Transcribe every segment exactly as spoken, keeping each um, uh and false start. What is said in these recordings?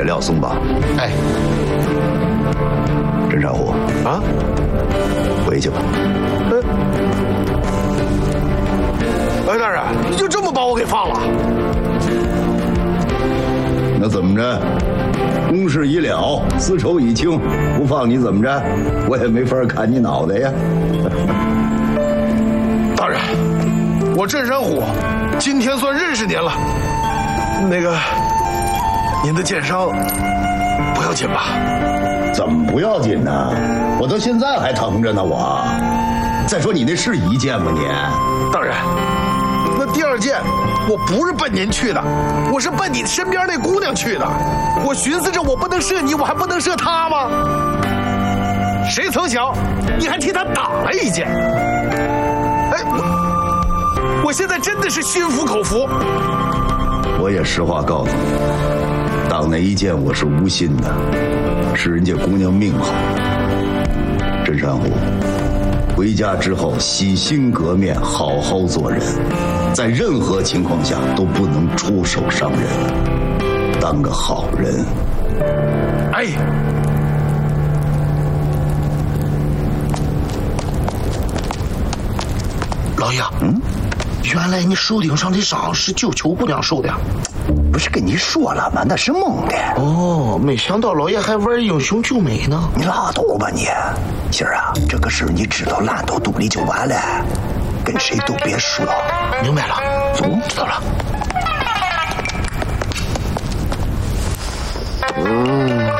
料送吧。 哎， 甄善虎啊， 回去吧。 哎，哎，大人，你就这么把我给放了？ 那怎么着？公事已了，私仇已清，不放你怎么着？我也没法砍你脑袋呀。 大人，我镇山虎今天算认识您了。那个，您的剑伤不要紧吧？ 怎么不要紧呢？我到现在还疼着呢，我。再说你那是一剑吗你？ 大人，那第二剑我不是奔您去的，我是奔你身边那姑娘去的。我寻思着我不能射你，我还不能射她吗？谁曾想你还替她打了一剑。哎，我我现在真的是心服口服。 我也实话告诉你，挡那一剑我是无心的，是人家姑娘命好。甄山虎，回家之后洗心革面，好好做人，在任何情况下都不能出手伤人，当个好人。 哎， 老爷，嗯，原来你手顶上的伤是救球姑娘受的。 不是跟你说了吗？那是蒙的。 哦，没想到老爷还玩英雄救美呢。 你拉倒吧你，心儿啊，这个事你知道烂到肚里就完了，跟谁都别说。 明白了， 走， 知道了。 嗯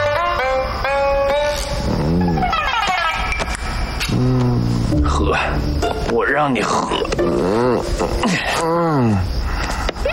嗯嗯，喝，我让你喝。嗯。